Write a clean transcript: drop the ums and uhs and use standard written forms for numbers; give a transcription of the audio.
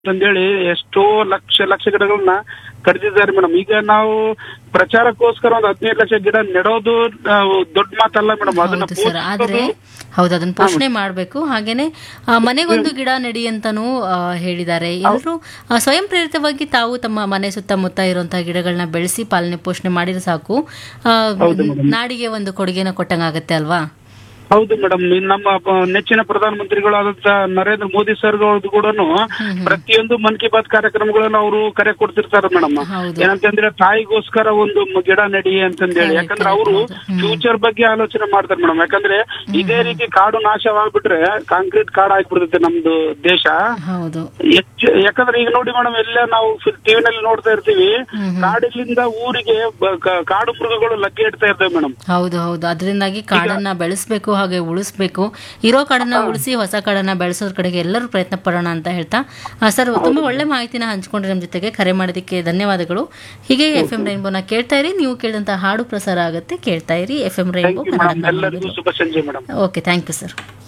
ಅಂತಂದೇಳಿ ಎಷ್ಟೋ ಲಕ್ಷ ಗಿಡಗಳನ್ನ ಕಡಿದಿದ್ದಾರೆ ಮೇಡಮ್. ಈಗ ನಾವು ಪ್ರಚಾರಕ್ಕೋಸ್ಕರ ಒಂದು 15 ಲಕ್ಷ ಗಿಡ ನೆಡೋದು ದೊಡ್ಡ ಮಾತಲ್ಲ ಮೇಡಮ್. ಅದನ್ನ ಹೌದು ಸರ್, ಆದ್ರೆ ಹೌದು ಅದನ್ನ ಪೋಷಣೆ ಮಾಡಬೇಕು. ಹಾಗೇನೆ ಮನೆಗೊಂದು ಗಿಡ ನೆಡಿ ಅಂತಾನೂ ಹೇಳಿದ್ದಾರೆ. ಎಲ್ಲರೂ ಸ್ವಯಂ ಪ್ರೇರಿತವಾಗಿ ತಾವು ತಮ್ಮ ಮನೆ ಸುತ್ತಮುತ್ತ ಇರುವಂತಹ ಗಿಡಗಳನ್ನ ಬೆಳೆಸಿ ಪಾಲನೆ ಪೋಷಣೆ ಮಾಡಿದ್ರೆ ಸಾಕು, ನಾಡಿಗೆ ಒಂದು ಕೊಡುಗೆನ ಕೊಟ್ಟಂಗಾಗತ್ತೆ ಅಲ್ವಾ? ಹೌದು ಮೇಡಮ್. ನಮ್ಮ ನೆಚ್ಚಿನ ಪ್ರಧಾನಮಂತ್ರಿಗಳಾದಂತ ನರೇಂದ್ರ ಮೋದಿ ಸರ್ ಕೂಡ ಪ್ರತಿಯೊಂದು ಮನ್ ಕಿ ಬಾತ್ ಕಾರ್ಯಕ್ರಮಗಳನ್ನು ಅವರು ಕರೆ ಕೊಡ್ತಿರ್ತಾರೆ ಮೇಡಮ್. ಏನಂತಂದ್ರೆ ತಾಯಿಗೋಸ್ಕರ ಒಂದು ಗಿಡ ನೆಡಿ ಅಂತಂದೇಳಿ. ಯಾಕಂದ್ರೆ ಅವರು ಫ್ಯೂಚರ್ ಬಗ್ಗೆ ಆಲೋಚನೆ ಮಾಡ್ತಾರೆ ಮೇಡಮ್. ಯಾಕಂದ್ರೆ ಇದೇ ರೀತಿ ಕಾಡು ನಾಶವಾಗ್ಬಿಟ್ರೆ ಕಾಂಕ್ರೀಟ್ ಕಾಡು ಆಗ್ಬಿಡ್ತೈತೆ ನಮ್ದು ದೇಶ. ಯಾಕಂದ್ರೆ ಈಗ ನೋಡಿ ಮೇಡಮ್, ಎಲ್ಲ ನಾವು ಟಿವಿನಲ್ಲಿ ನೋಡ್ತಾ ಇರ್ತೀವಿ, ಕಾಡಿನಿಂದ ಊರಿಗೆ ಕಾಡು ಮೃಗಗಳು ಲಗ್ಗೆ ಇಡ್ತಾ ಇರ್ತೇವೆ ಮೇಡಮ್. ಹೌದು ಹೌದು, ಅದರಿಂದಾಗಿ ಕಾಡನ್ನ ಬೆಳೆಸ್ಬೇಕು, ಹಾಗೆ ಉಳಿಸ್ಬೇಕು. ಇರೋ ಕಾಡನ್ನ ಉಳಿಸಿ ಹೊಸ ಕಾಡನ್ನ ಬೆಳೆಸೋದ್ರ ಕಡೆಗೆ ಎಲ್ಲರೂ ಪ್ರಯತ್ನ ಪಡೋಣ ಅಂತ ಹೇಳ್ತಾ ಸರ್ ತುಂಬಾ ಒಳ್ಳೆ ಮಾಹಿತಿನ ಹಂಚ್ಕೊಂಡ್ರೆ ನಮ್ಮ ಜೊತೆಗೆ. ಕರೆ ಮಾಡೋದಕ್ಕೆ ಧನ್ಯವಾದಗಳು. ಹೀಗೆ FM ರೈನ್ಬೋನ ಕೇಳ್ತಾ ಇರಿ. ನೀವು ಕೇಳಿದಂತ ಹಾಡು ಪ್ರಸಾರ ಆಗುತ್ತೆ, ಕೇಳ್ತಾ ಇರಿ FM ರೈನ್ಬೋ ಕನ್ನಡ. ಶುಭ ಸಂಜೆ madam. Okay, thank you sir.